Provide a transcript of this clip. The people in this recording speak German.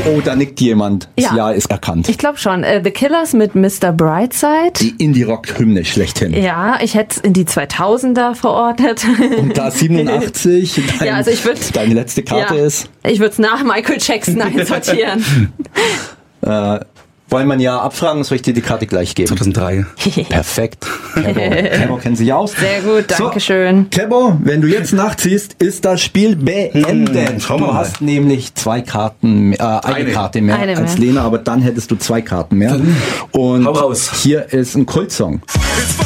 Oh, da nickt jemand. Das Ja. Jahr ist erkannt. Ich glaube schon. The Killers mit Mr. Brightside. Die Indie-Rock-Hymne schlechthin. Ja, ich hätte es in die 2000er verordnet. Und da 87 Ja, also ich deine letzte Karte ist. Ich würde es nach Michael Jackson einsortieren. Wollen wir ein Jahr abfragen, soll ich dir die Karte gleich geben? 2003. Perfekt. Kebo kennt sich aus. Sehr gut, danke schön. Kebo, wenn du jetzt nachziehst, ist das Spiel beendet. Schauen wir Du mal. hast nämlich eine Karte mehr Eine als mehr. Lena, aber dann hättest du 2 Karten mehr. Und hau raus. hier ist ein Kultsong.